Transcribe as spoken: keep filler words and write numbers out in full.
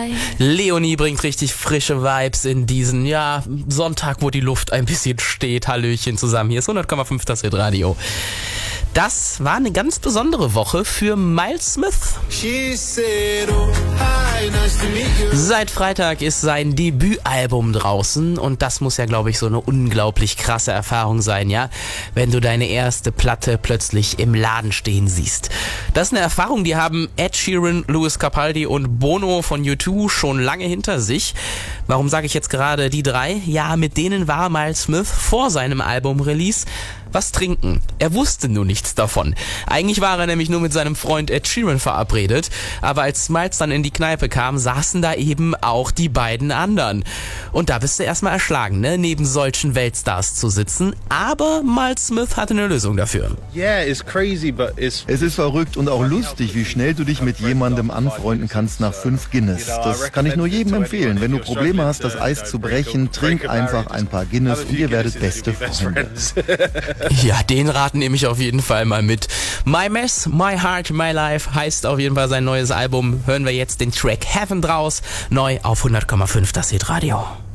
Leonie bringt richtig frische Vibes in diesen, ja, Sonntag, wo die Luft ein bisschen steht. Hallöchen zusammen, hier ist hundert Komma fünf das Hitradio. Das war eine ganz besondere Woche für Miles Smith. Seit Freitag ist sein Debütalbum draußen und das muss ja, glaube ich, so eine unglaublich krasse Erfahrung sein, ja? Wenn du deine erste Platte plötzlich im Laden stehen siehst. Das ist eine Erfahrung, die haben Ed Sheeran, Lewis Capaldi und Bono von U zwei schon lange hinter sich. Warum sage ich jetzt gerade die drei? Ja, mit denen war Miles Smith vor seinem Album-Release was trinken. Er wusste nur nichts davon. Eigentlich war er nämlich nur mit seinem Freund Ed Sheeran verabredet, aber als Miles dann in die Kneipe kam, saßen da eben auch die beiden anderen. Und da bist du erstmal erschlagen, ne, neben solchen Weltstars zu sitzen, aber Miles Smith hatte eine Lösung dafür. Yeah, it's crazy, but it's Es ist verrückt und auch lustig, wie schnell du dich mit jemandem anfreunden kannst nach fünf Guinness. Das kann ich nur jedem empfehlen. Wenn du Probleme hast, das Eis zu brechen, trink einfach ein paar Guinness und ihr werdet beste Freunde. Ja, den Rat nehme ich auf jeden Fall mal mit. My Mess, My Heart, My Life heißt auf jeden Fall sein neues Album. Hören wir jetzt den Track Heaven draus, neu auf hundert Komma fünf das Hitradio.